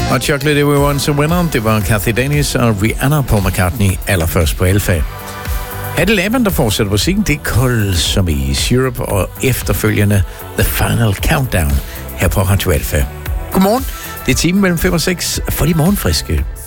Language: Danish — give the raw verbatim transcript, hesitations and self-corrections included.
Og Chocolate Everyone's a Winner, det var Kathy Dennis og Rihanna Paul McCartney allerførst på Alfa. Hatte Laban, der fortsætter musikken, det er Kold som i Syrup, og efterfølgende The Final Countdown her på Radio Alfa. Godmorgen, det er timen mellem fem og seks for de morgenfriske.